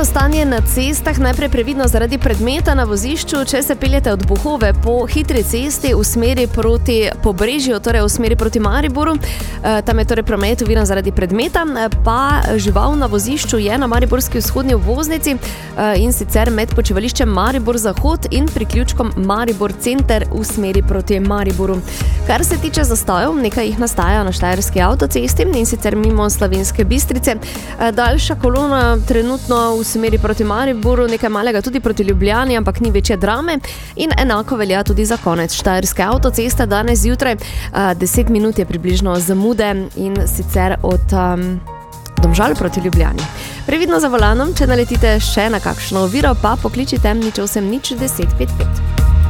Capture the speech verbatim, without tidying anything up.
stanje na cestah, najprej previdno zaradi predmeta na vozišču, če se peljete od Bohove po hitri cesti v smeri proti Pobrežju, torej v smeri proti Mariboru. Tam je torej promet oviran zaradi predmeta, pa žival na vozišču je na mariborski vzhodni obvoznici in sicer med počivališčem Maribor Zahod in priključkom Maribor Center v smeri proti Mariboru. Kar se tiče zastojev, nekaj jih nastaja na štajerski avtocesti in sicer mimo Slovenske Bistrice. Daljša kolona trenutno v smeri proti Mariboru, nekaj malega tudi proti Ljubljani, ampak ni večje drame in enako velja tudi za konec štajerske avtoceste. Danes zjutraj deset minut je približno zamude in sicer od um, Domžal proti Ljubljani. Previdno za volanom, če naletite še na kakšno oviro, pa pokličite nič osem nič deset pet pet.